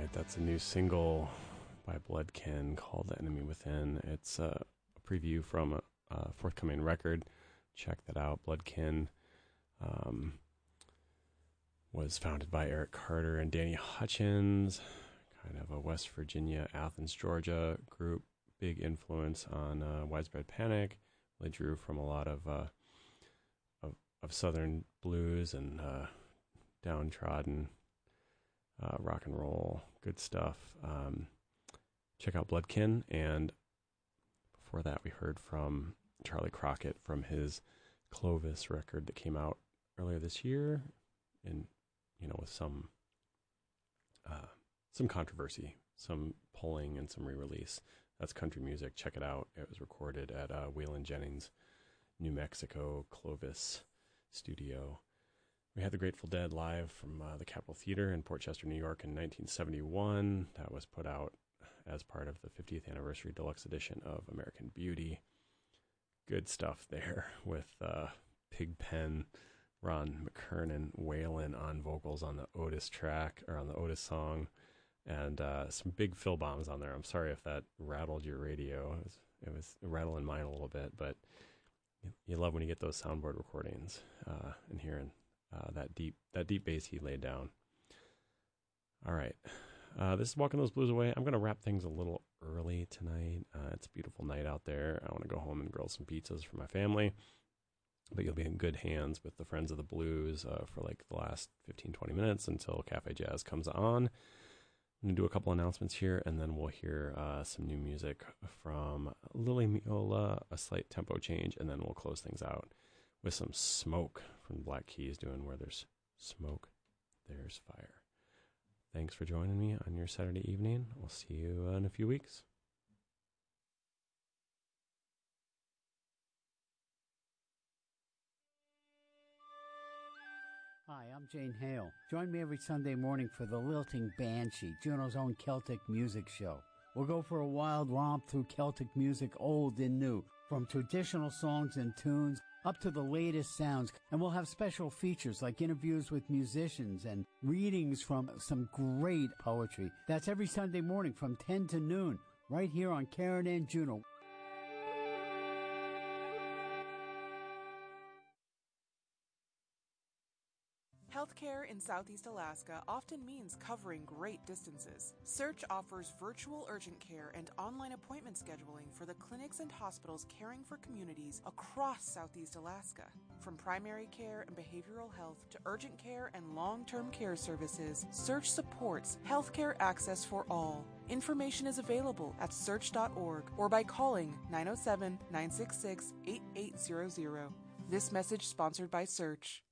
right, that's a new single by Bloodkin called The Enemy Within. It's a preview from a forthcoming record. Check that out. Bloodkin was founded by Eric Carter and Danny Hutchins, kind of a West Virginia, Athens, Georgia group. Big influence on Widespread Panic. They drew from a lot of Southern blues and downtrodden rock and roll, good stuff. Check out Bloodkin, and before that we heard from Charlie Crockett from his Clovis record that came out earlier this year, and with some controversy, some polling, and some re-release. That's country music. Check it out. It was recorded at Waylon Jennings, New Mexico Clovis studio. We had the Grateful Dead live from the Capitol Theater in Port Chester, New York in 1971. That was put out as part of the 50th anniversary deluxe edition of American Beauty. Good stuff there with Pigpen, Ron McKernan, Waylon on vocals on the Otis track, or on the Otis song, and some big fill bombs on there. I'm sorry if that rattled your radio. It was rattling mine a little bit, but you love when you get those soundboard recordings and hearing that deep bass he laid down. All right. This is Walking Those Blues Away. I'm going to wrap things a little early tonight. It's a beautiful night out there. I want to go home and grill some pizzas for my family. But you'll be in good hands with the Friends of the Blues for like the last 15-20 minutes until Cafe Jazz comes on. I'm going to do a couple announcements here, and then we'll hear some new music from Lily Miola, a slight tempo change, and then we'll close things out with some Smoke from Black Keys doing Where There's Smoke, There's Fire. Thanks for joining me on your Saturday evening. We'll see you in a few weeks. Hi, I'm Jane Hale. Join me every Sunday morning for the Lilting Banshee, Juneau's own Celtic music show. We'll go for a wild romp through Celtic music, old and new, from traditional songs and tunes up to the latest sounds. And we'll have special features like interviews with musicians and readings from some great poetry. That's every Sunday morning from 10 to noon, right here on Karen and Juneau. Healthcare in Southeast Alaska often means covering great distances. Search offers virtual urgent care and online appointment scheduling for the clinics and hospitals caring for communities across Southeast Alaska. From primary care and behavioral health to urgent care and long-term care services, Search supports healthcare access for all. Information is available at search.org or by calling 907-966-8800. This message sponsored by Search.